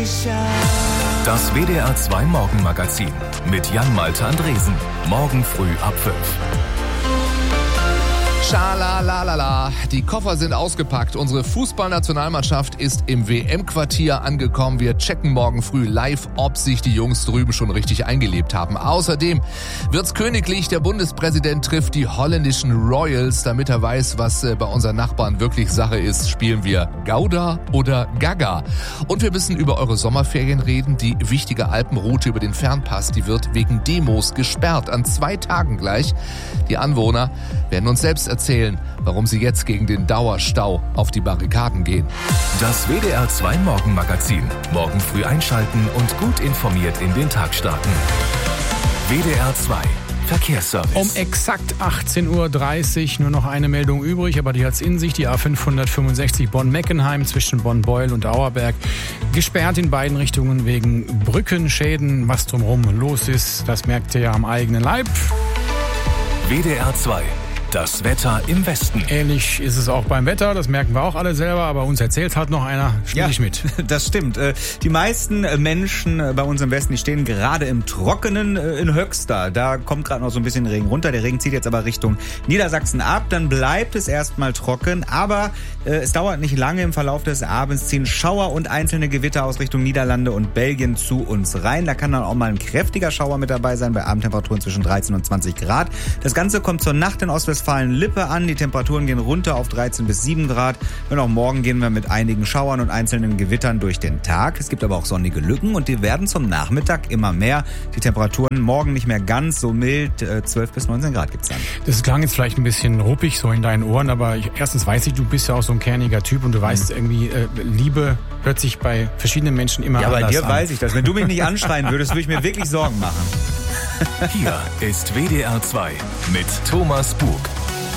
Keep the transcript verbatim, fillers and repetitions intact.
Das W D R zwei Morgenmagazin mit Jan-Malte Andresen. Morgen früh ab fünf. Schalalalala, die Koffer sind ausgepackt. Unsere Fußballnationalmannschaft ist im W M-Quartier angekommen. Wir checken morgen früh live, ob sich die Jungs drüben schon richtig eingelebt haben. Außerdem wird's königlich. Der Bundespräsident trifft die holländischen Royals. Damit er weiß, was bei unseren Nachbarn wirklich Sache ist, spielen wir Gouda oder Gaga. Und wir müssen über eure Sommerferien reden. Die wichtige Alpenroute über den Fernpass, die wird wegen Demos gesperrt. An zwei Tagen gleich. Die Anwohner werden uns selbst erzählen, warum sie jetzt gegen den Dauerstau auf die Barrikaden gehen. Das W D R zwei Morgenmagazin. Morgen früh einschalten und gut informiert in den Tag starten. W D R zwei Verkehrsservice. Um exakt achtzehn Uhr dreißig nur noch eine Meldung übrig, aber die hat's in sich. Die A fünfhundertfünfundsechzig Bonn-Meckenheim zwischen Bonn-Beuel und Auerberg. Gesperrt in beiden Richtungen wegen Brückenschäden. Was drumherum los ist, das merkt ihr ja am eigenen Leib. W D R zwei. Das Wetter im Westen. Ähnlich ist es auch beim Wetter, das merken wir auch alle selber, aber uns erzählt halt noch einer, spiel ja, ich mit. Das stimmt. Die meisten Menschen bei uns im Westen, die stehen gerade im Trockenen in Höxter. Da kommt gerade noch so ein bisschen Regen runter. Der Regen zieht jetzt aber Richtung Niedersachsen ab. Dann bleibt es erstmal trocken, aber äh, es dauert nicht lange. Im Verlauf des Abends ziehen Schauer und einzelne Gewitter aus Richtung Niederlande und Belgien zu uns rein. Da kann dann auch mal ein kräftiger Schauer mit dabei sein, bei Abendtemperaturen zwischen dreizehn und zwanzig Grad. Das Ganze kommt zur Nacht in Ostwestfalen Lippe an. Die Temperaturen gehen runter auf dreizehn bis sieben Grad. Und auch morgen gehen wir mit einigen Schauern und einzelnen Gewittern durch den Tag. Es gibt aber auch sonnige Lücken und die werden zum Nachmittag immer mehr. Die Temperaturen morgen nicht mehr ganz so mild. zwölf bis neunzehn Grad gibt's dann. Das klang jetzt vielleicht ein bisschen ruppig so in deinen Ohren, aber ich, erstens weiß ich, du bist ja auch so ein kerniger Typ und du weißt mhm. irgendwie, äh, Liebe hört sich bei verschiedenen Menschen immer ja, anders an. Ja, bei dir weiß ich das. Wenn du mich nicht anschreien würdest, würde ich mir wirklich Sorgen machen. Hier ist W D R zwei mit Thomas Bug.